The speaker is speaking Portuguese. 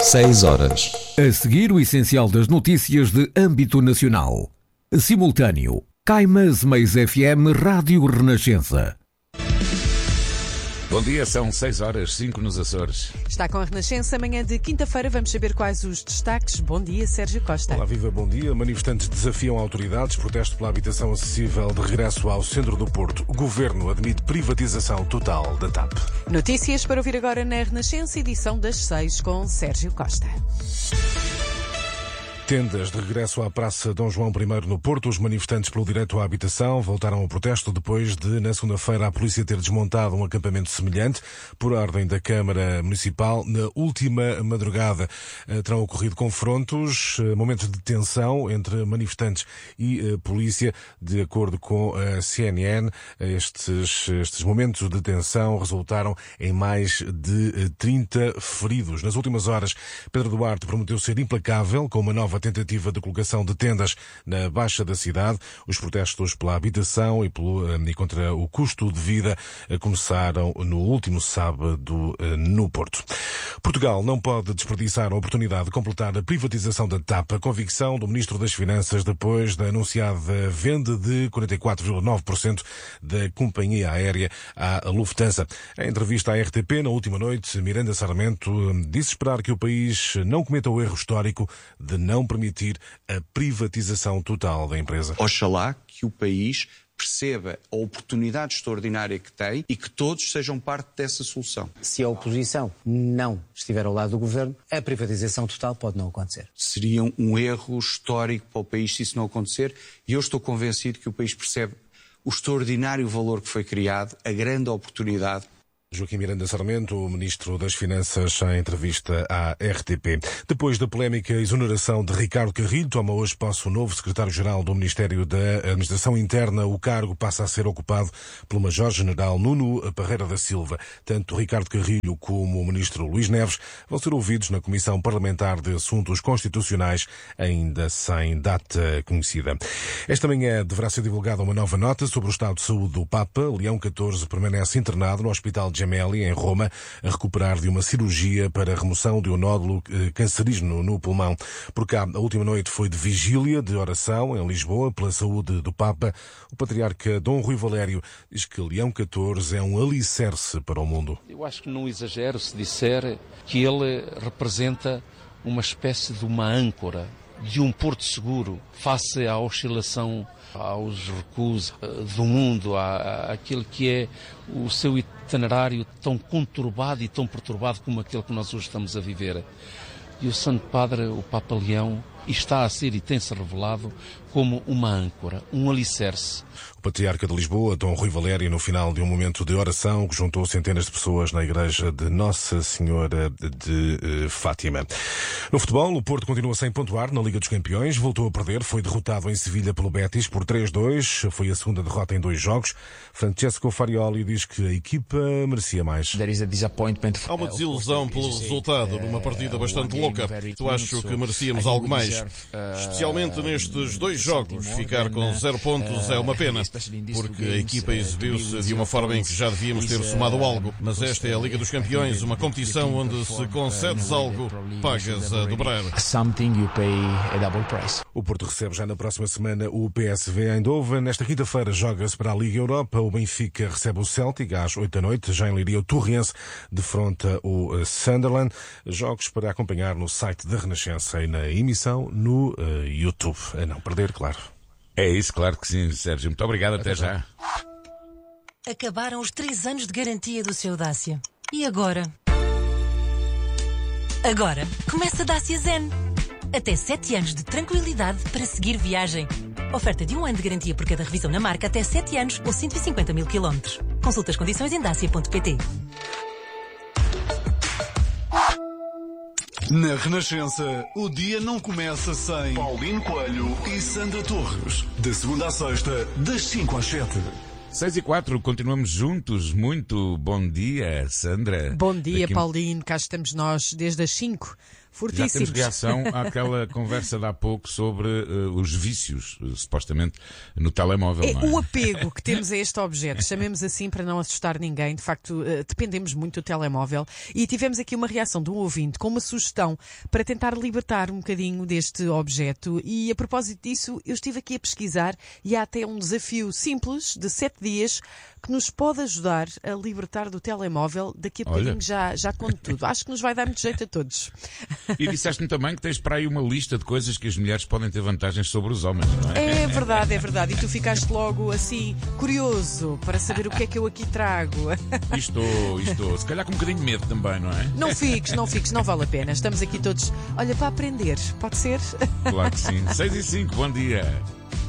6 horas. A seguir, o essencial das notícias de âmbito nacional. Simultâneo. Caimas Meias FM Rádio Renascença. Bom dia, são 6 horas, 5 nos Açores. Está com a Renascença, amanhã de quinta-feira. Vamos saber quais os destaques. Bom dia, Sérgio Costa. Olá, viva, bom dia. Manifestantes desafiam autoridades. Protesto pela habitação acessível de regresso ao centro do Porto. O governo admite privatização total da TAP. Notícias para ouvir agora na Renascença, edição das 6 com Sérgio Costa. Tendas de regresso à Praça Dom João I no Porto. Os manifestantes pelo direito à habitação voltaram ao protesto depois de, na segunda-feira, a polícia ter desmontado um acampamento semelhante por ordem da Câmara Municipal. Na última madrugada terão ocorrido confrontos, momentos de tensão entre manifestantes e polícia. De acordo com a CNN, estes momentos de tensão resultaram em mais de 30 feridos. Nas últimas horas, Pedro Duarte prometeu ser implacável com uma nova tentativa de colocação de tendas na Baixa da cidade. Os protestos pela habitação e contra o custo de vida começaram no último sábado no Porto. Portugal não pode desperdiçar a oportunidade de completar a privatização da TAP. A convicção do Ministro das Finanças depois da anunciada venda de 44,9% da companhia aérea à Lufthansa. Em entrevista à RTP, na última noite, Miranda Sarmento disse esperar que o país não cometa o erro histórico de não permitir a privatização total da empresa. Oxalá que o país perceba a oportunidade extraordinária que tem e que todos sejam parte dessa solução. Se a oposição não estiver ao lado do governo, a privatização total pode não acontecer. Seria um erro histórico para o país se isso não acontecer, e eu estou convencido que o país percebe o extraordinário valor que foi criado, a grande oportunidade. Joaquim Miranda Sarmento, o Ministro das Finanças, em entrevista à RTP. Depois da polémica exoneração de Ricardo Carrilho, toma hoje posse o novo Secretário-Geral do Ministério da Administração Interna. O cargo passa a ser ocupado pelo Major-General Nuno Parreira da Silva. Tanto Ricardo Carrilho como o Ministro Luís Neves vão ser ouvidos na Comissão Parlamentar de Assuntos Constitucionais, ainda sem data conhecida. Esta manhã deverá ser divulgada uma nova nota sobre o estado de saúde do Papa. Leão XIV permanece internado no Hospital de Gemelli, em Roma, a recuperar de uma cirurgia para a remoção de um nódulo cancerígeno no pulmão. Por cá, a última noite foi de vigília, de oração, em Lisboa, pela saúde do Papa. O patriarca Dom Rui Valério diz que Leão XIV é um alicerce para o mundo. Eu acho que não exagero se disser que ele representa uma espécie de uma âncora, de um porto seguro, face à oscilação, aos recuos do mundo, àquilo que é o seu itinerário tão conturbado e tão perturbado como aquele que nós hoje estamos a viver. E o Santo Padre, o Papa Leão, está a ser e tem-se revelado como uma âncora, um alicerce. O patriarca de Lisboa, Dom Rui Valério, no final de um momento de oração que juntou centenas de pessoas na igreja de Nossa Senhora de Fátima. No futebol, o Porto continua sem pontuar na Liga dos Campeões, voltou a perder, foi derrotado em Sevilha pelo Betis por 3-2, foi a segunda derrota em 2 jogos. Francesco Farioli diz que a equipa merecia mais. Há uma desilusão pelo resultado numa partida bastante louca. Eu acho que merecíamos algo mais, especialmente nestes 2 jogos. Ficar com 0 pontos é uma pena, porque a equipa exibiu-se de uma forma em que já devíamos ter somado algo. Mas esta é a Liga dos Campeões, uma competição onde se concedes algo, pagas a dobrar. O Porto recebe já na próxima semana o PSV Eindhoven. Nesta quinta-feira joga-se para a Liga Europa. O Benfica recebe o Celtic às 8 da noite. Já em Leiria, o Torrense defronta o Sunderland. Jogos para acompanhar no site da Renascença e na emissão no YouTube. A não perder, claro. É isso, claro que sim, Sérgio. Muito obrigado, até já. Acabaram os 3 anos de garantia do seu Dacia. E agora? Agora começa a Dacia Zen. Até 7 anos de tranquilidade para seguir viagem. Oferta de 1 ano de garantia por cada revisão na marca até 7 anos ou 150 mil quilómetros. Consulta as condições em dacia.pt. Na Renascença, o dia não começa sem Paulino Coelho e Sandra Torres. De segunda à sexta, das 5 às 7. 6:04, continuamos juntos. Muito bom dia, Sandra. Bom dia, Paulino. Cá estamos nós desde as 5. Fortíssimos. Já temos reação àquela conversa de há pouco sobre os vícios, supostamente, no telemóvel. Não é? O apego que temos a este objeto, chamemos assim para não assustar ninguém, de facto dependemos muito do telemóvel, e tivemos aqui uma reação de um ouvinte com uma sugestão para tentar libertar um bocadinho deste objeto, e a propósito disso eu estive aqui a pesquisar e há até um desafio simples de 7 dias que nos pode ajudar a libertar do telemóvel. Daqui a bocadinho já conto tudo. Acho que nos vai dar muito jeito a todos. E disseste-me também que tens para aí uma lista de coisas que as mulheres podem ter vantagens sobre os homens, não é? É verdade. E tu ficaste logo assim, curioso, para saber o que é que eu aqui trago. Estou. Se calhar com um bocadinho de medo também, não é? Não fiques, não vale a pena. Estamos aqui todos, para aprender. Pode ser? Claro que sim. 6 e 5, bom dia.